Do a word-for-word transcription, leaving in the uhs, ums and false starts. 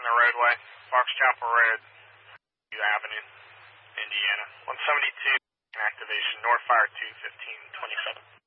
the roadway, Fox Chapel Road, Avenue, Indiana. one seventy-two, activation, North Fire two, fifteen twenty-seven.